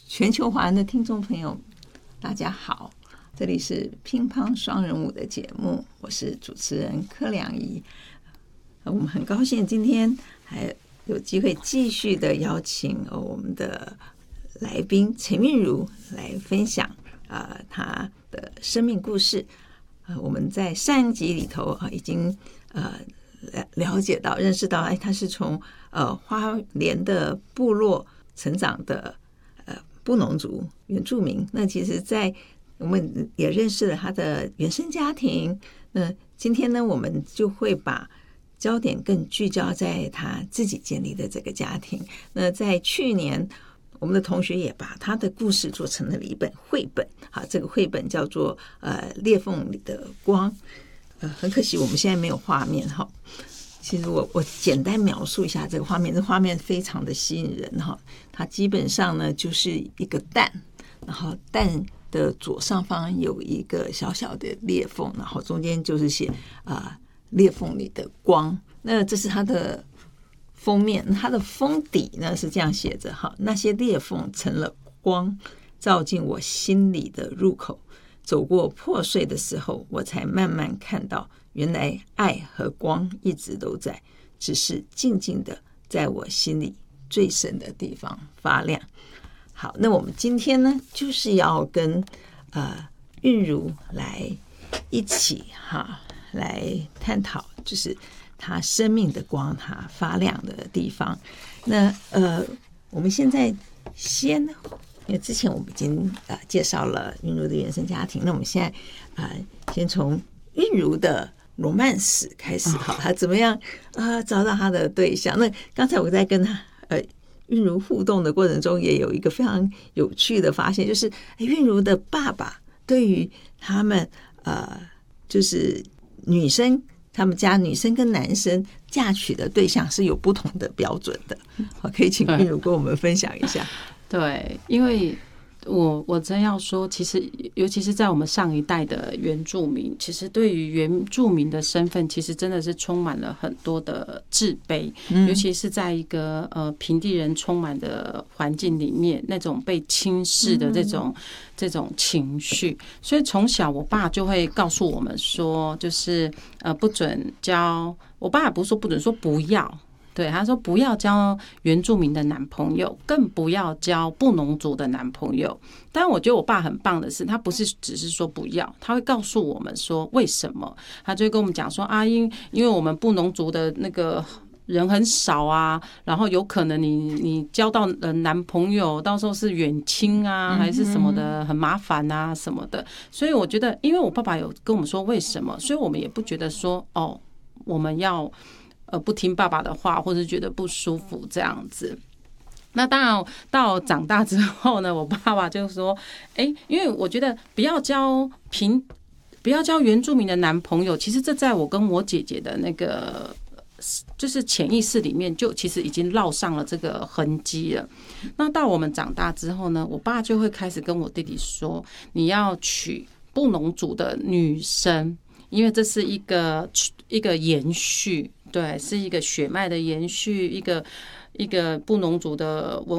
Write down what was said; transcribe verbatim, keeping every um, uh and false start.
全球华人的听众朋友，大家好，这里是乒乓双人舞的节目，我是主持人柯良仪。我们很高兴今天还有机会继续的邀请我们的来宾陈韵如来分享呃她的生命故事。呃，我们在上一集里头啊已经呃了解到、认识到，哎，她是从呃花莲的部落成长的呃布农族原住民。那其实在我们也认识了他的原生家庭。那今天呢，我们就会把焦点更聚焦在他自己建立的这个家庭。那在去年，我们的同学也把他的故事做成了一本绘本。好，这个绘本叫做呃裂缝里的光。呃，很可惜我们现在没有画面哈。其实我我简单描述一下这个画面，这画面非常的吸引人哈。它基本上呢就是一个蛋，然后蛋的左上方有一个小小的裂缝，然后中间就是写啊、呃、裂缝里的光。那这是它的封面，它的封底呢是这样写着哈：那些裂缝成了光，照进我心里的入口。走过破碎的时候，我才慢慢看到，原来爱和光一直都在，只是静静的在我心里最深的地方发亮。好，那我们今天呢，就是要跟呃韵如来一起哈来探讨，就是她生命的光，她发亮的地方。那呃，我们现在先。因为之前我们已经呃介绍了韵如的原生家庭，那我们现在呃先从韵如的罗曼史开始，好，她怎么样啊、呃、找到她的对象？那刚才我在跟她呃韵如互动的过程中，也有一个非常有趣的发现，就是韵如的爸爸对于他们呃就是女生，他们家女生跟男生嫁娶的对象是有不同的标准的。好，可以请韵如跟我们分享一下。 对，因为我我真要说，其实尤其是在我们上一代的原住民，其实对于原住民的身份，其实真的是充满了很多的自卑，嗯、尤其是在一个呃平地人充满的环境里面，那种被轻视的这种、嗯、这种情绪，所以从小我爸就会告诉我们说，就是呃不准交，我爸也不是说不准，说不要。对，他说不要交原住民的男朋友，更不要交布农族的男朋友。但我觉得我爸很棒的是，他不是只是说不要，他会告诉我们说为什么。他就会跟我们讲说啊，因因为我们布农族的那个人很少啊，然后有可能你你交到男朋友，到时候是远亲啊，还是什么的，很麻烦啊什么的。所以我觉得，因为我爸爸有跟我们说为什么，所以我们也不觉得说哦，我们要。呃，不听爸爸的话，或者觉得不舒服这样子。那当然，到长大之后呢，我爸爸就说：“哎、欸，因为我觉得不要交平，不要交原住民的男朋友。其实这在我跟我姐姐的那个就是潜意识里面，就其实已经烙上了这个痕迹了。那到我们长大之后呢，我爸就会开始跟我弟弟说：你要娶布农族的女生。”因为这是一个一个延续，对，是一个血脉的延续，一个一个布农族的文